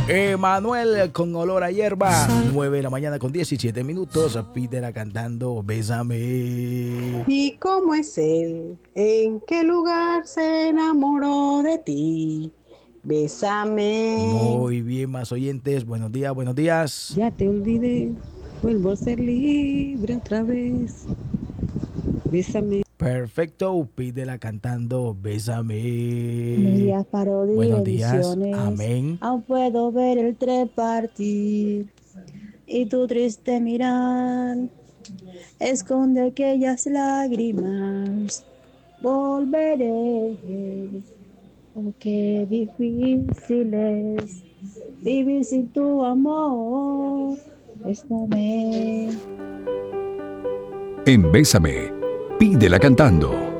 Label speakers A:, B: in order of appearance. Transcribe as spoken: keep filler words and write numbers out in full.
A: Emanuel con olor a hierba. nueve de la mañana con diecisiete minutos. Pídela cantando Bésame.
B: ¿Y cómo es él? ¿En qué lugar se enamoró de ti? Bésame.
A: Muy bien, más oyentes. Buenos días, buenos días.
C: Ya te olvidé, vuelvo a ser libre otra vez. Bésame.
A: Perfecto, pídela cantando
D: Buenos
A: Bésame.
D: días, Parodi,
A: Buenos días,
D: bendiciones.
A: amén.
D: Aún puedo ver el tren partir y tu triste mirar esconde aquellas lágrimas. Volveré, oh, qué difícil es vivir sin tu amor. Bésame.
E: En Bésame, pídela cantando.